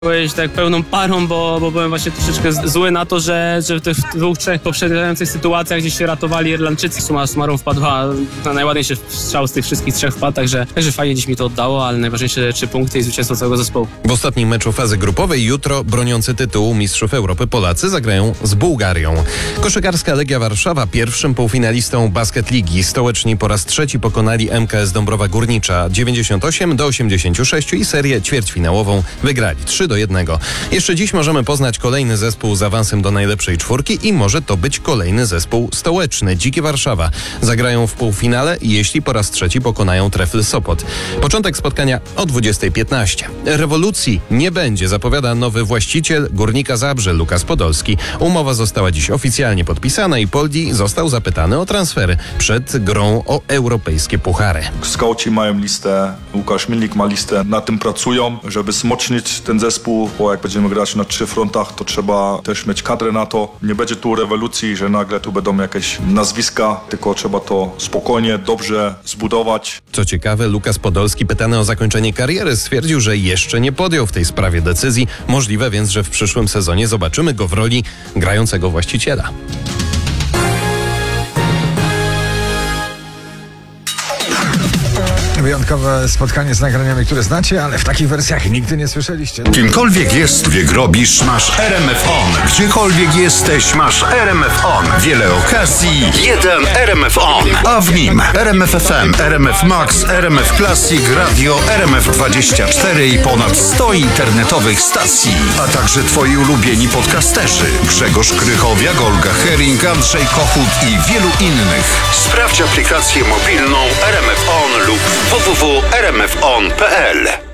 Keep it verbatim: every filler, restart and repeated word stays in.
powiedzieć tak pełną parą, bo, bo byłem właśnie troszeczkę z- zły na to, że, że w tych dwóch, trzech poprzedzających sytuacjach, gdzie się ratowali Irlandczycy, summa summarum wpadła na najładniejszy strzał z tych wszystkich trzech wpadł, także, także fajnie dziś mi to oddało, ale najważniejsze trzy punkty i zwycięstwo całego zespołu. W ostatnim meczu fazy grupowej jutro broniący tytułu mistrzów Europy Polacy zagrają z Bułgarią. Koszykarska Legia Warszawa pierwszym półfinalistą Basket Ligi. Stołeczni po raz trzeci pokonali M K S Dąbrowa Górnicza dziewięćdziesiąt osiem do osiemdziesięciu sześciu i serię ćwierćfinałową wygrali trzy do jednego. Jeszcze dziś możemy poznać kolejny zespół z awansem do najlepszej czwórki i może to być kolejny zespół stołeczny. Dzikie Warszawa zagrają w półfinale, jeśli po raz trzeci pokonają Trefl Sopot. Początek spotkania o dwudziestej piętnaście. Rewolucji nie będzie, zapowiada nowy właściciel Górnika Zabrze, Lukas Podolski. Umowa została dziś oficjalnie podpisana i Poldi został zapytany o transfery przed grą o europejskie puchary. Skauci mają listę, Łukasz Milnik ma listę, na tym pracują, żeby wzmocnić ten zespół, bo jak będziemy grać na trzy frontach, to trzeba też mieć kadrę na to. Nie będzie tu rewolucji, że nagle tu będą jakieś nazwiska, tylko trzeba to spokojnie, dobrze zbudować. Co ciekawe, Lukas Podolski, pytany o zakończenie kariery, stwierdził, że jeszcze nie podjął w tej sprawie decyzji. Możliwe więc, że w przyszłym sezonie zobaczymy go w roli grającego właściciela. Wyjątkowe spotkanie z nagraniami, które znacie, ale w takich wersjach nigdy nie słyszeliście. Kimkolwiek jest, wiek robisz, masz R M F On. Gdziekolwiek jesteś, masz R M F On. Wiele okazji, jeden R M F On. A w nim R M F F M, R M F Max, R M F Classic, Radio R M F dwadzieścia cztery i ponad sto internetowych stacji. A także twoi ulubieni podcasterzy. Grzegorz Krychowiak, Olga Hering, Andrzej Kochut i wielu innych. Sprawdź aplikację mobilną R M F On lub w w w kropka r m f on kropka p l.